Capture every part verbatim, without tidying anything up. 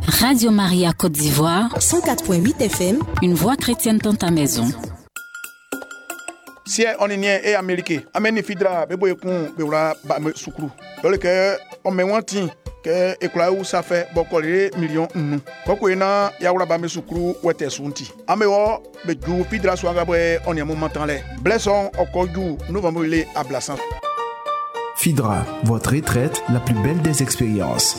Radio Maria Côte d'Ivoire, cent quatre virgule huit F M, une voix chrétienne dans ta maison. Si on est né et américain, amène fidra, bebo ekun, beura ba me sukru. Dole que on me wanti que ekula ou ça fait bokole million nu. Koko ena ya ura ba me sukru wete sunti. Amewo be ju fidra swanga bre on est moment temps le. Blesson okoju nous vamos aller à Blassan. Fidra, votre retraite, la plus belle des expériences.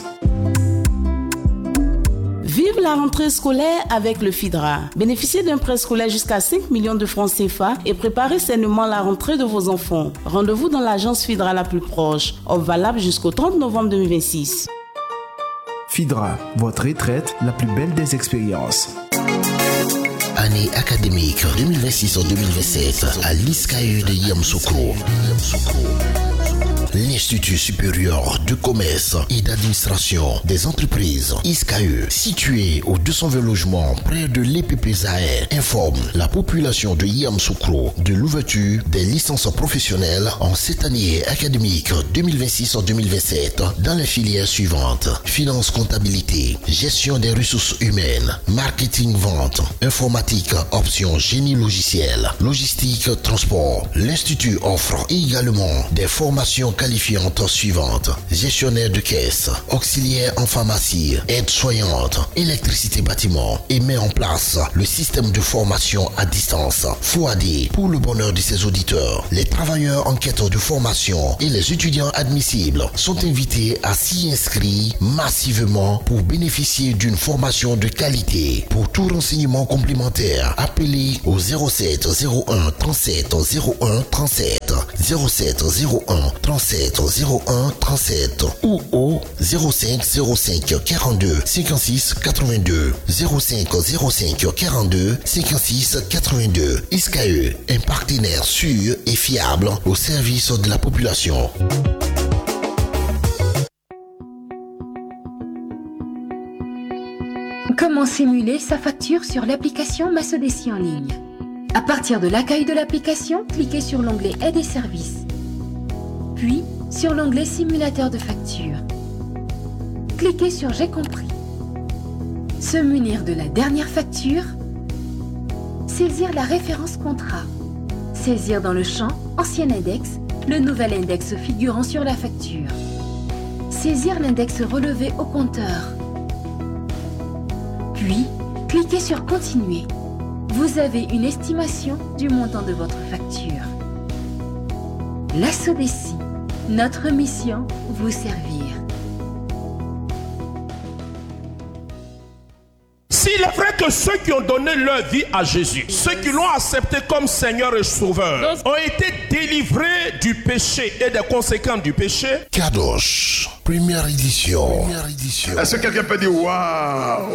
Vive la rentrée scolaire avec le Fidra. Bénéficiez d'un prêt scolaire jusqu'à cinq millions de francs C F A et préparez sainement la rentrée de vos enfants. Rendez-vous dans l'agence Fidra la plus proche. Offre valable jusqu'au trente novembre deux mille vingt-six. Fidra, votre retraite, la plus belle des expériences. Année académique deux mille vingt-six deux mille vingt-sept à l'I S C A E de Yamoussoukro. L'Institut supérieur de commerce et d'administration des entreprises I S C A E, situé au deux cent vingt logements près de l'E P P Zahir, informe la population de Yamoussoukro de l'ouverture des licences professionnelles en cette année académique deux mille vingt-six deux mille vingt-sept dans les filières suivantes: finance, comptabilité, gestion des ressources humaines, marketing, vente, informatique, option génie logiciel, logistique, transport. L'Institut offre également des formations qualifiantes suivantes: gestionnaire de caisse, auxiliaire en pharmacie, aide-soignante, électricité bâtiment, et met en place le système de formation à distance F O A D pour le bonheur de ses auditeurs. Les travailleurs en quête de formation et les étudiants admissibles sont invités à s'y inscrire massivement pour bénéficier d'une formation de qualité. Pour tout renseignement complémentaire, appelez au zéro sept zéro un trente-sept zéro un trente-sept, zéro sept zéro un trente-sept zéro un trente-sept ou au zéro cinq zéro cinq quarante-deux cinquante-six quatre-vingt-deux, zéro cinq zéro cinq quarante-deux cinquante-six quatre-vingt-deux. I S C A E, un partenaire sûr et fiable au service de la population. Comment simuler sa facture sur l'application Massodessi en ligne? À partir de l'accueil de l'application, cliquez sur l'onglet Aide et services, puis sur l'onglet Simulateur de facture. Cliquez sur J'ai compris. Se munir de la dernière facture. Saisir la référence contrat. Saisir dans le champ Ancien index le nouvel index figurant sur la facture. Saisir l'index relevé au compteur. Puis, cliquez sur Continuer. Vous avez une estimation du montant de votre facture. La Sodessi, notre mission, vous servir. S'il est vrai que ceux qui ont donné leur vie à Jésus, ceux qui l'ont accepté comme Seigneur et Sauveur, ont été délivrés du péché et des conséquences du péché. Kadosh, première édition. Première édition. Est-ce que quelqu'un peut dire waouh?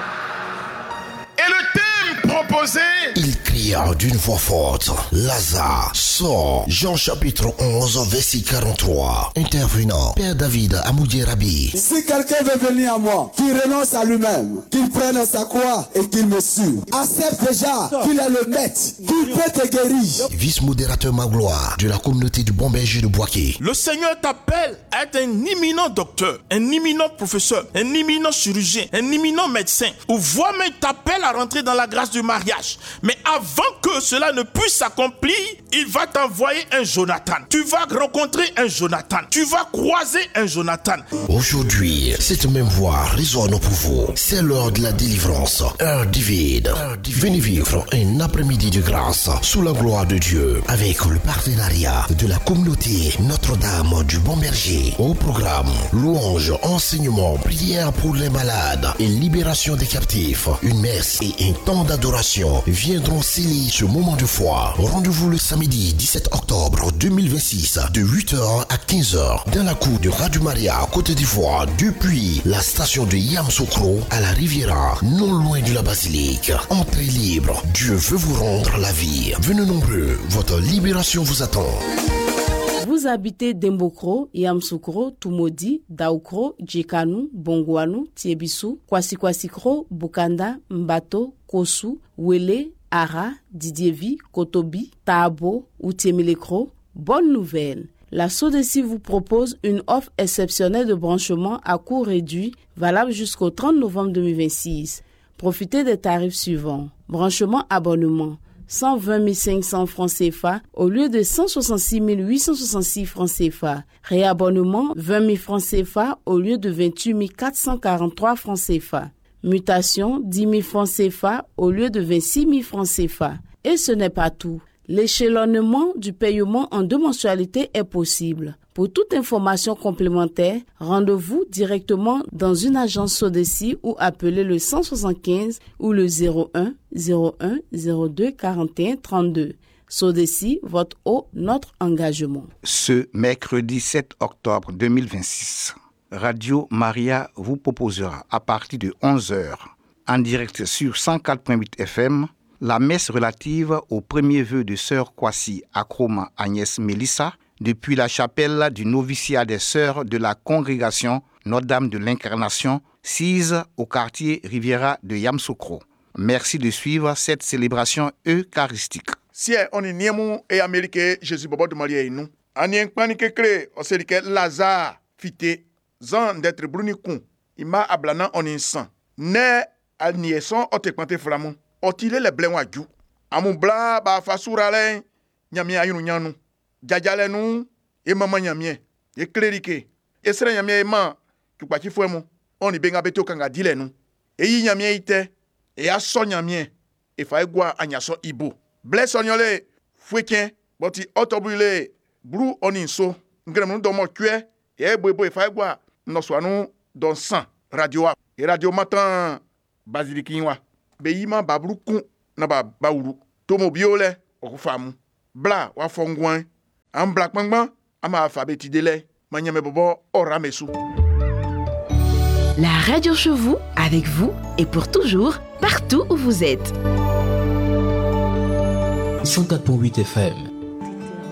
Et le thème proposé, il cria d'une voix forte: Lazare, sort. Jean chapitre onze, verset quarante-trois. Intervenant, Père David Amoudi Rabi. Si quelqu'un veut venir à moi, qu'il renonce à lui-même, qu'il prenne sa croix et qu'il me suive. Accepte déjà qu'il est le maître, qu'il peut te guérir. Vice-modérateur Magloire de la communauté du Bon Berger de Boaké. Le Seigneur t'appelle à être un imminent docteur, un imminent professeur, un imminent chirurgien, un imminent médecin. Ou voire même t'appelle à rentrer dans la grâce du mariage. Mais avant que cela ne puisse s'accomplir, il va t'envoyer un Jonathan. Tu vas rencontrer un Jonathan. Tu vas croiser un Jonathan. Aujourd'hui, cette même voix résonne pour vous. C'est l'heure de la délivrance. Heure divine. Venez vivre un après-midi de grâce sous la gloire de Dieu avec le partenariat de la communauté Notre-Dame du Bon Berger. Au programme, louange, enseignement, prière pour les malades et libération des captifs. Une messe et un temps d'adoration viendront sceller ce moment de foi. Rendez-vous le samedi dix-sept octobre deux mille vingt-six de huit heures à quinze heures dans la cour de Radio Maria Côte d'Ivoire depuis la station de Yamoussoukro à la Riviera, non loin de la basilique. Entrée libre, Dieu veut vous rendre la vie. Venez nombreux, votre libération vous attend. Vous habitez Dembokro, Yamoussoukro, Tumodi, Daoukro, Djekanu, Bongouanou, Tiebisu, Kwasi-Kwasikro, Bukanda, Mbato, Kosu, Wele, Ara, Didievi, Kotobi, Taabo ou Tiemelekro. Bonne nouvelle! La SODECI vous propose une offre exceptionnelle de branchement à coût réduit, valable jusqu'au trente novembre deux mille vingt-six. Profitez des tarifs suivants. Branchement abonnement, cent vingt mille cinq cents francs C F A au lieu de cent soixante-six mille huit cent soixante-six francs C F A. Réabonnement, vingt mille francs C F A au lieu de vingt-huit mille quatre cent quarante-trois francs C F A. Mutation, dix mille francs C F A au lieu de vingt-six mille francs C F A. Et ce n'est pas tout. L'échelonnement du paiement en deux mensualités est possible. Pour toute information complémentaire, rendez-vous directement dans une agence SODECI ou appelez le cent soixante-quinze ou le zéro un zéro un zéro deux quarante et un trente-deux. SODECI, votre eau, notre engagement. Ce mercredi sept octobre deux mille vingt-six, Radio Maria vous proposera à partir de onze heures, en direct sur cent quatre virgule huit F M, la messe relative au premier vœu de sœur Kwasi Akroma Agnès Mélissa depuis la chapelle du noviciat des sœurs de la congrégation Notre-Dame de l'Incarnation, sise au quartier Riviera de Yamoussoukro. Merci de suivre cette célébration eucharistique. Si on est niemu et américain Jésus Bobo de Maria et nous, on est panique cré, on sait que Lazare fité, zan d'être brunicon, ima ablana on est sang. Ne al niesson o te quante flamon. Otile le blen waju. Amu bla ba fasura le nyami ayunu nyanu. Jajale nu e mama nyami e clerique. E sere nyami e ma ki kwa ki fwemo. Oni benga beto kanga dile nu. E yi nyami ite e aso nyami e fa egwa anyaso ibo. Bless onyole fweken boti otobule bru oninso. Ngrem nu domo kwe e bobo e fa egwa no swanu don san radio e radio matan basilikinwa. Beyima babru kun na ba bauru tomo biole okufamu bla wa fongwan am bla kpangban ama alphabeti dele manyame bobo oramesu. La radio chez vous, avec vous et pour toujours, partout où vous êtes. cent quatre virgule huit F M